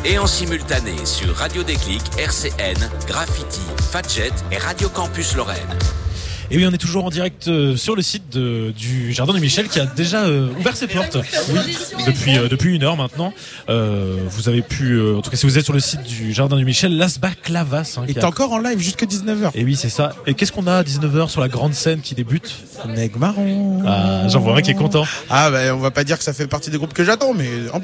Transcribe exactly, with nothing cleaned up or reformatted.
et en simultané sur Radio Déclic, R C N, Graffiti, Fadjet et Radio Campus Lorraine. Et oui, on est toujours en direct euh, sur le site de, du Jardin du Michel qui a déjà euh, ouvert ses portes. Oui, depuis euh, depuis une heure maintenant. Euh, vous avez pu, euh, en tout cas, si vous êtes sur le site du Jardin du Michel, Las Baklavas. Hein, et t'es a... encore en live jusqu'à dix-neuf heures. Et oui, c'est ça. Et qu'est-ce qu'on a à dix-neuf heures sur la grande scène qui débute? Meg Marron. Ah, j'en vois un qui est content. Ah, bah, on va pas dire que ça fait partie des groupes que j'attends, mais en